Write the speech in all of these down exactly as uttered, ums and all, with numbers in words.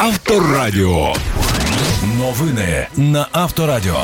Авторадіо. Новини на Авторадіо.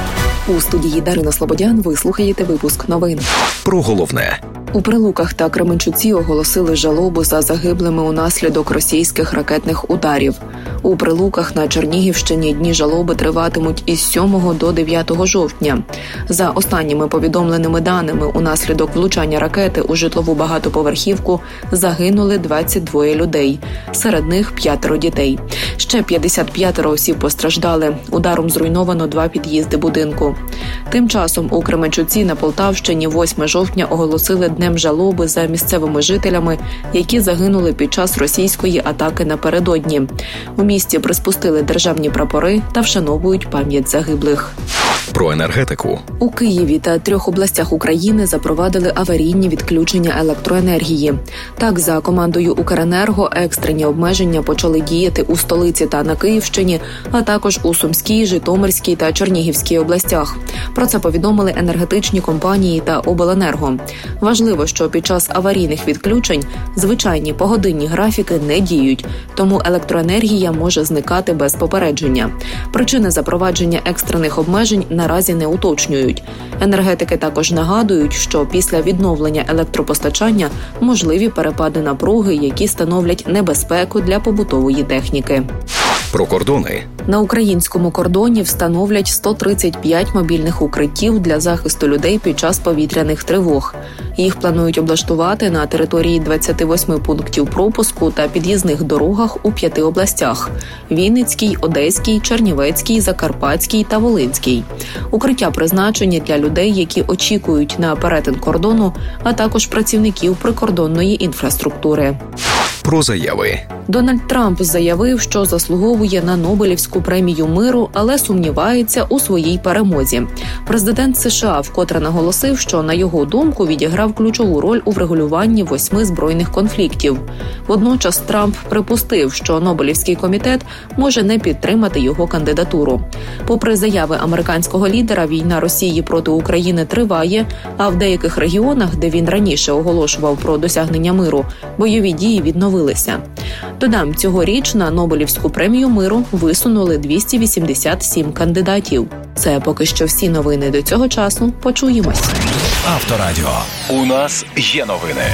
У студії Дарина Слободян ви слухаєте випуск новин. Про головне. У Прилуках та Кременчуці оголосили жалобу за загиблими унаслідок російських ракетних ударів. У Прилуках на Чернігівщині дні жалоби триватимуть із сьомого до дев'ятого жовтня. За останніми повідомленими даними, унаслідок влучання ракети у житлову багатоповерхівку загинули двадцять двоє людей. Серед них п'ятеро дітей. Ще п'ятдесят п'ять осіб постраждали. Ударом зруйновано два під'їзди будинку. Тим часом у Кременчуці на Полтавщині восьмого жовтня оголосили днем жалоби за місцевими жителями, які загинули під час російської атаки напередодні. У місті приспустили державні прапори та вшановують пам'ять загиблих. Про енергетику. У Києві та трьох областях України запровадили аварійні відключення електроенергії. Так, за командою Укренерго, екстрені обмеження почали діяти у столиці та на Київщині, а також у Сумській, Житомирській та Чернігівській областях. Про це повідомили енергетичні компанії та обленерго. Важливо, що під час аварійних відключень звичайні погодинні графіки не діють, тому електроенергія може зникати без попередження. Причини запровадження екстрених обмежень наразі не уточнюють. Енергетики також нагадують, що після відновлення електропостачання можливі перепади напруги, які становлять небезпеку для побутової техніки. Про кордони. На українському кордоні встановлять сто тридцять п'ять мобільних укриттів для захисту людей під час повітряних тривог. Їх планують облаштувати на території двадцяти восьми пунктів пропуску та під'їзних дорогах у п'яти областях – Вінницькій, Одеській, Чернівецькій, Закарпатській та Волинській. Укриття призначені для людей, які очікують на перетин кордону, а також працівників прикордонної інфраструктури. Про заяви. Дональд Трамп заявив, що заслуговує на Нобелівську премію миру, але сумнівається у своїй перемозі. Президент США вкотре наголосив, що, на його думку, відіграв ключову роль у врегулюванні восьми збройних конфліктів. Водночас Трамп припустив, що Нобелівський комітет може не підтримати його кандидатуру. Попри заяви американського лідера, війна Росії проти України триває, а в деяких регіонах, де він раніше оголошував про досягнення миру, бойові дії відновилися. Додам, цьогоріч на Нобелівську премію миру висунули двісті вісімдесят сім кандидатів. Це поки що всі новини до цього часу. Почуємось. Авторадіо. У нас є новини.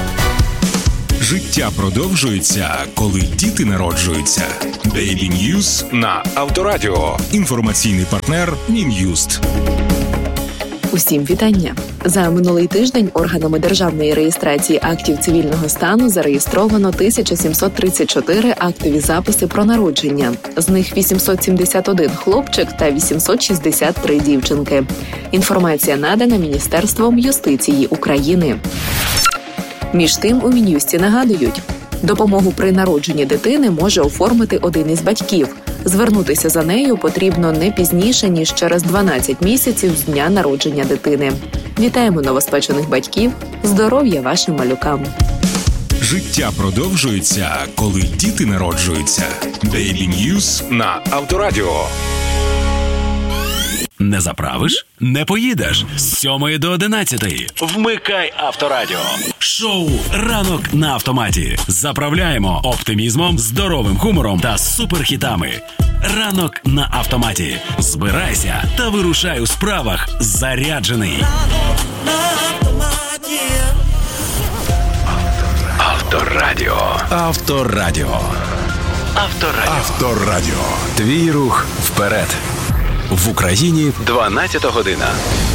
Життя продовжується, коли діти народжуються. Baby News на Авторадіо. Інформаційний партнер Мін'юст. Усім вітання! За минулий тиждень органами державної реєстрації актів цивільного стану зареєстровано тисяча сімсот тридцять чотири актові записи про народження. З них вісімсот сімдесят один хлопчик та вісімсот шістдесят три дівчинки. Інформація надана Міністерством юстиції України. Між тим, у Мін'юсті нагадують, допомогу при народженні дитини може оформити один із батьків. Звернутися за нею потрібно не пізніше, ніж через дванадцять місяців з дня народження дитини. Вітаємо новоспечених батьків! Здоров'я вашим малюкам! Життя продовжується, коли діти народжуються. Baby News на Авторадіо. Не заправиш? Не поїдеш. З сьомої до одинадцятої. Вмикай Авторадіо. Шоу «Ранок на автоматі». Заправляємо оптимізмом, здоровим гумором та суперхітами. «Ранок на автоматі». Збирайся та вирушай у справах заряджений. Ранок на автоматі. Авторадіо. Авторадіо. Авторадіо. Авторадіо. Твій рух вперед. В Україні дванадцята година.